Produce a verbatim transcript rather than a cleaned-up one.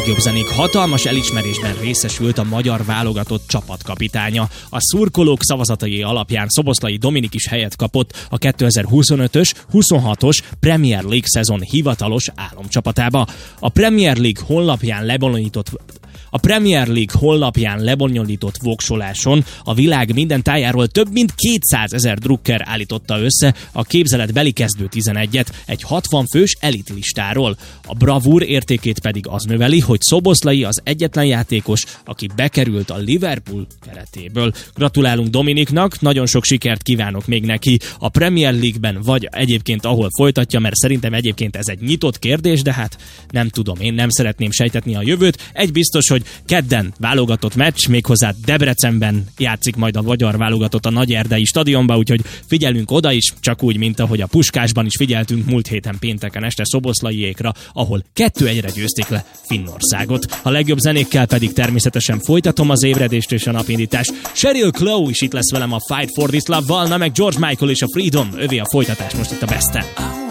legjobb zenék hatalmas elismerésben részesült a magyar válogatott csapatkapitánya. A szurkolók szavazatai alapján Szoboszlai Dominik is helyet kapott a kétezer-huszonötös huszonhatos Premier League szezon hivatalos álomcsapatába. A Premier League honlapján lebonyolított A Premier League honlapján lebonyolított voksoláson a világ minden tájáról több mint kétszázezer drukker állította össze a képzeletbeli kezdő tizenegyet egy hatvan fős elitlistáról. A bravúr értékét pedig az növeli, hogy Szoboszlai az egyetlen játékos, aki bekerült a Liverpool keretéből. Gratulálunk Dominiknak, nagyon sok sikert kívánok még neki a Premier League-ben, vagy egyébként ahol folytatja, mert szerintem egyébként ez egy nyitott kérdés, de hát nem tudom, én nem szeretném sejtetni a jövőt. Egy biztos, hogy kedden válogatott meccs, méghozzá Debrecenben játszik majd a magyar válogatott a Nagyerdei stadionba, úgyhogy figyelünk oda is, csak úgy, mint ahogy a Puskásban is figyeltünk múlt héten pénteken este Szoboszlaiékra, ahol kettő egyre győzték le Finnországot. A legjobb zenékkel pedig természetesen folytatom az ébredést és a napindítást. Sheryl Crow is itt lesz velem a Fight for This Love-val, na meg George Michael és a Freedom, övé a folytatás most itt a Besten.